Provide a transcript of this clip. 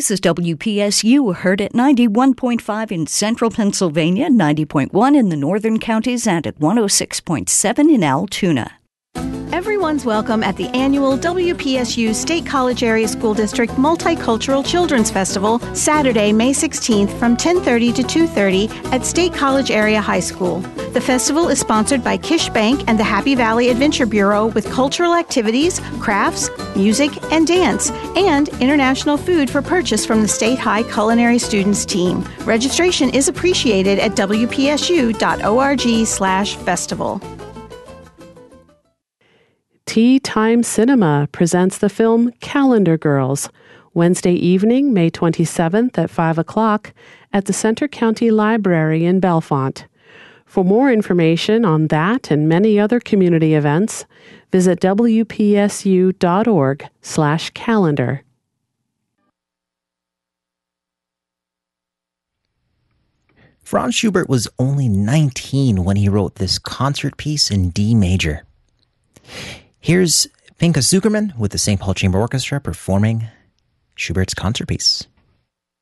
This is WPSU, heard at 91.5 in central Pennsylvania, 90.1 in the northern counties, and at 106.7 in Altoona. Everyone's welcome at the annual WPSU State College Area School District Multicultural Children's Festival, Saturday, May 16th from 10:30 to 2:30 at State College Area High School. The festival is sponsored by Kish Bank and the Happy Valley Adventure Bureau with cultural activities, crafts, music, and dance, and international food for purchase from the State High Culinary Students team. Registration is appreciated at wpsu.org/festival. Tea Time Cinema presents the film Calendar Girls, Wednesday evening, May 27th at 5 o'clock at the Center County Library in Bellefonte. For more information on that and many other community events, visit wpsu.org/calendar. Franz Schubert was only 19 when he wrote this concert piece in D major. Here's Pinchas Zuckerman with the St. Paul Chamber Orchestra performing Schubert's concert piece.